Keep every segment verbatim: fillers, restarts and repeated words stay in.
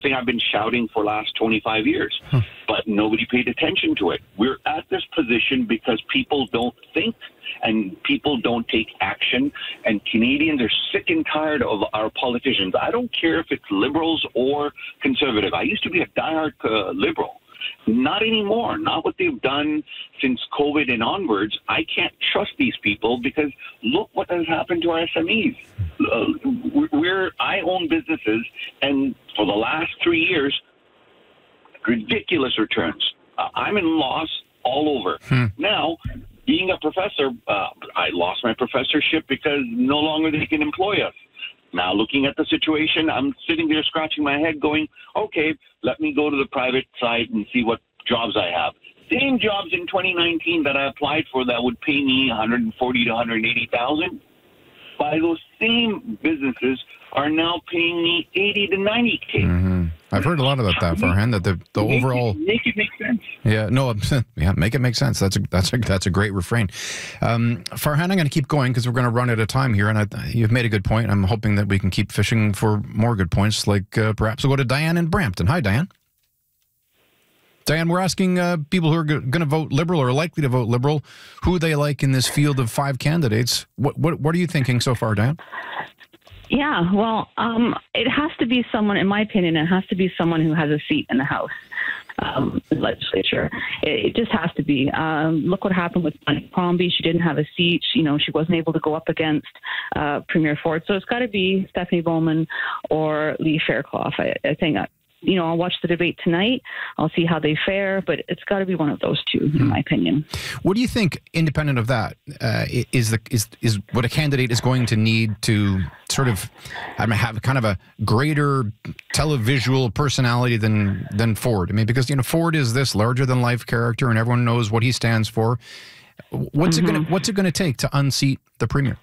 thing I've been shouting for the last twenty-five years, huh. but nobody paid attention to it. We're at this position because people don't think and people don't take action, and Canadians are sick and tired of our politicians. I don't care if it's liberals or conservative. I used to be a diehard uh, liberal. Not anymore. Not what they've done since COVID and onwards. I can't trust these people because look what has happened to our S M Es. Uh, we're, I own businesses, and for the last three years, ridiculous returns. Uh, I'm in loss all over. Hmm. Now, being a professor, uh, I lost my professorship because no longer they can employ us. Now, looking at the situation, I'm sitting there scratching my head going, okay, let me go to the private side and see what jobs I have. Same jobs in twenty nineteen that I applied for that would pay me one hundred forty to one hundred eighty thousand. By those same businesses are now paying me eighty to ninety K. Mm-hmm. I've heard a lot about that, Farhan, that the, the make overall... It, make it make sense. Yeah, no, yeah, make it make sense. That's a, that's a, that's a great refrain. Um, Farhan, I'm going to keep going because we're going to run out of time here, and I, you've made a good point. I'm hoping that we can keep fishing for more good points, like uh, perhaps we'll go to Diane in Brampton. Hi, Diane. Diane, we're asking uh, people who are going to vote Liberal or are likely to vote Liberal who they like in this field of five candidates. What what, what are you thinking so far, Diane? Yeah, well, um, it has to be someone, in my opinion, it has to be someone who has a seat in the House um, legislature. It, it just has to be. Um, look what happened with Bonnie Crombie. She didn't have a seat. You know, she wasn't able to go up against uh, Premier Ford. So it's got to be Stephanie Bowman or Lee Fairclough. I, I think, uh, you know, I'll watch the debate tonight. I'll see how they fare, but it's got to be one of those two, in hmm. my opinion. What do you think, independent of that, uh, is the is is what a candidate is going to need to sort of I mean, have kind of a greater televisual personality than than Ford? I mean, because you know Ford is this larger than life character, and everyone knows what he stands for. What's mm-hmm. it going to What's it going to take to unseat the Premier?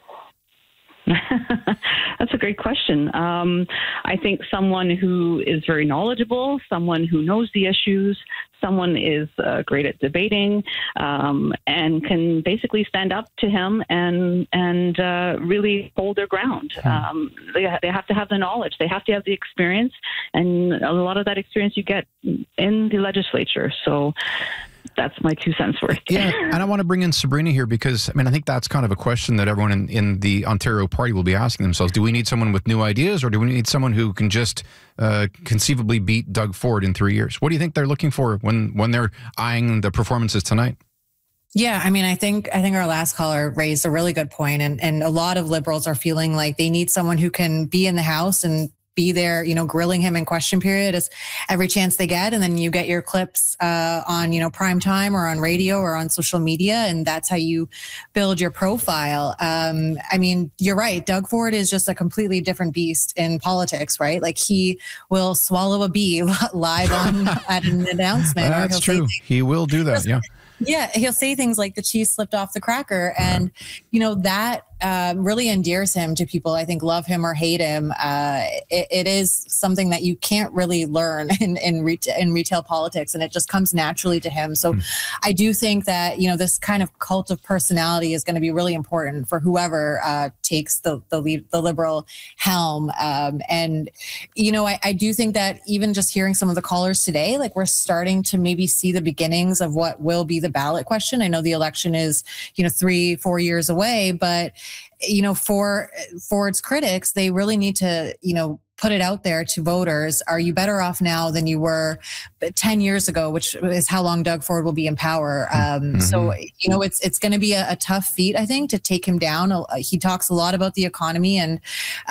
That's a great question. Um, I think someone who is very knowledgeable, someone who knows the issues, someone is uh, great at debating, um, and can basically stand up to him and and uh, really hold their ground. Um, they, they have to have the knowledge. They have to have the experience, and a lot of that experience you get in the legislature. So that's my two cents worth. Yeah, and I want to bring in Sabrina here because, I mean, I think that's kind of a question that everyone in, in the Ontario Party will be asking themselves. Do we need someone with new ideas, or do we need someone who can just uh, conceivably beat Doug Ford in three years? What do you think they're looking for when, when they're eyeing the performances tonight? Yeah, I mean, I think I think our last caller raised a really good point, and and a lot of Liberals are feeling like they need someone who can be in the House and be there, you know, grilling him in question period as every chance they get. And then you get your clips uh, on, you know, prime time or on radio or on social media. And that's how you build your profile. Um, I mean, you're right. Doug Ford is just a completely different beast in politics, right? Like he will swallow a bee live on at an announcement. That's true. He will do that. Yeah. Yeah, he'll say things like the cheese slipped off the cracker. And, you know, that uh, really endears him to people, I think, love him or hate him. Uh, it, it is something that you can't really learn in in, reta- in retail politics, and it just comes naturally to him. So mm. I do think that, you know, this kind of cult of personality is going to be really important for whoever uh, takes the, the, lead, the Liberal helm. Um, and, you know, I, I do think that even just hearing some of the callers today, like we're starting to maybe see the beginnings of what will be the ballot question. I know the election is, you know, three, four years away, but, you know, for Ford's critics, they really need to, you know, put it out there to voters. Are you better off now than you were ten years ago, which is how long Doug Ford will be in power? Um, mm-hmm. So, you know, it's it's going to be a, a tough feat, I think, to take him down. He talks a lot about the economy and,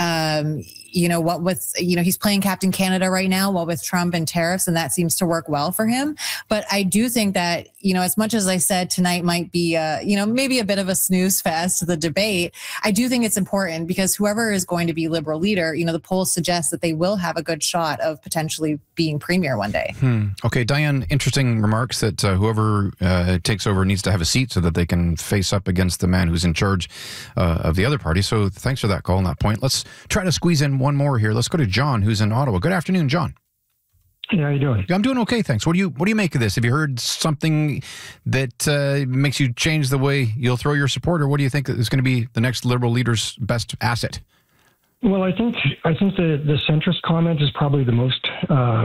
um, you know, what with, you know, he's playing Captain Canada right now, what with Trump and tariffs, and that seems to work well for him. But I do think that, you know, as much as I said tonight might be, uh, you know, maybe a bit of a snooze fest, the debate, I do think it's important because whoever is going to be Liberal leader, you know, the polls suggest that they will have a good shot of potentially being premier one day. Hmm. Okay, Diane, interesting remarks that uh, whoever uh, takes over needs to have a seat so that they can face up against the man who's in charge uh, of the other party. So thanks for that call on that point. Let's try to squeeze in one more here. Let's go to John, who's in Ottawa. Good afternoon, John. Hey, how you doing? I'm doing okay, thanks. What do you What do you make of this? Have you heard something that uh, makes you change the way you'll throw your support, or what do you think is going to be the next Liberal leader's best asset? Well, I think I think the, the centrist comment is probably the most uh,